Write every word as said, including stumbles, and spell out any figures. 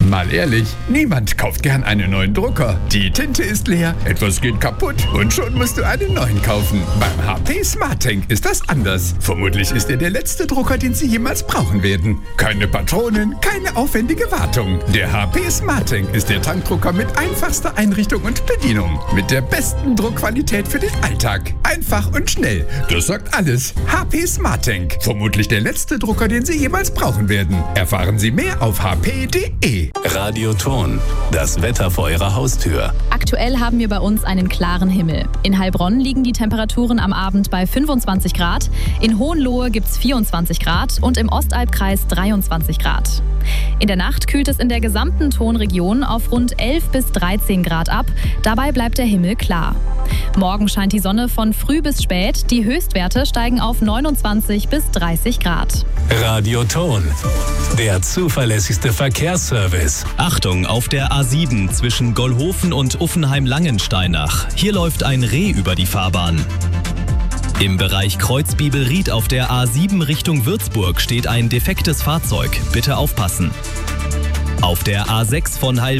Mal ehrlich, niemand kauft gern einen neuen Drucker. Die Tinte ist leer, etwas geht kaputt und schon musst du einen neuen kaufen. Beim H P SmartTank ist das anders. Vermutlich ist er der letzte Drucker, den Sie jemals brauchen werden. Keine Patronen, keine aufwendige Wartung. Der H P SmartTank ist der Tankdrucker mit einfachster Einrichtung und Bedienung. Mit der besten Druckqualität für den Alltag. Einfach und schnell. Das sagt alles. H P SmartTank. Vermutlich der letzte Drucker, den Sie jemals brauchen werden. Erfahren Sie mehr auf h p punkt d e. Radioton, das Wetter vor Ihrer Haustür. Aktuell haben wir bei uns einen klaren Himmel. In Heilbronn liegen die Temperaturen am Abend bei fünfundzwanzig Grad, in Hohenlohe gibt es vierundzwanzig Grad und im Ostalbkreis dreiundzwanzig Grad. In der Nacht kühlt es in der gesamten Tonregion auf rund elf bis dreizehn Grad ab. Dabei bleibt der Himmel klar. Morgen scheint die Sonne von früh bis spät. Die Höchstwerte steigen auf neunundzwanzig bis dreißig Grad. Radioton, der zuverlässigste Verkehrsservice. Achtung, auf der A sieben zwischen Gollhofen und Uffenheim-Langensteinach. Hier läuft ein Reh über die Fahrbahn. Im Bereich Kreuzbibelried auf der A sieben Richtung Würzburg steht ein defektes Fahrzeug. Bitte aufpassen. Auf der A sechs von Heilbronn